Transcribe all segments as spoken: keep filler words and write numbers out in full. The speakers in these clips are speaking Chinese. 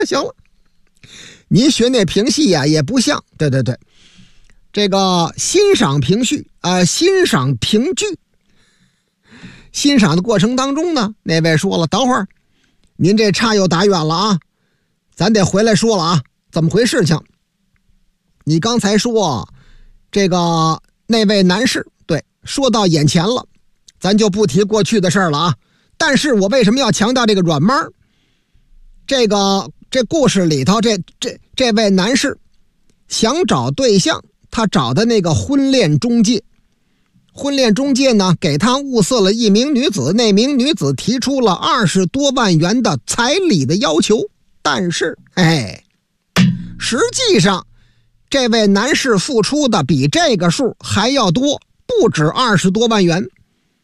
行了，你学那评戏呀、啊、也不像，对对对，这个欣赏评剧啊、呃，欣赏评剧，欣赏的过程当中呢，那位说了，等会儿您这差又打远了啊，咱得回来说了啊，怎么回事情？你刚才说这个那位男士，对，说到眼前了，咱就不提过去的事儿了啊。但是我为什么要强调这个软妹儿？这个这故事里头，这这这位男士想找对象，他找的那个婚恋中介，婚恋中介呢给他物色了一名女子，那名女子提出了二十多万元的彩礼的要求，但是哎，实际上这位男士付出的比这个数还要多，不止二十多万元，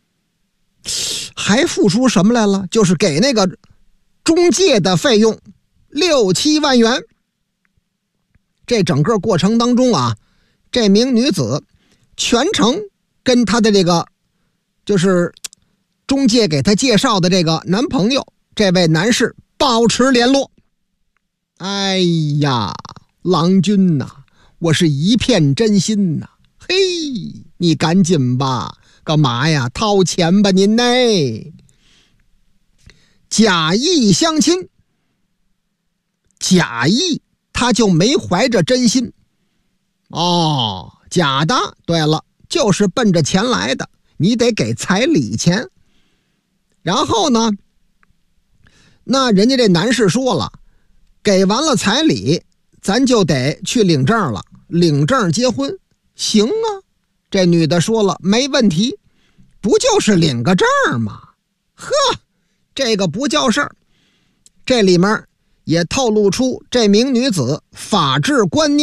还付出什么来了？就是给那个中介的费用六七万元。这整个过程当中啊，这名女子全程跟她的这个就是中介给她介绍的这个男朋友，这位男士保持联络。哎呀，郎君呐、啊，我是一片真心呐、啊！嘿，你赶紧吧，干嘛呀？掏钱吧您呢？假意相亲，假意他就没怀着真心哦，假的。对了，就是奔着钱来的，你得给彩礼钱。然后呢，那人家这男士说了，给完了彩礼，咱就得去领证了，领证结婚。行啊，这女的说了，没问题，不就是领个证吗？呵，这个不叫事儿。这里面也透露出这名女子法治观念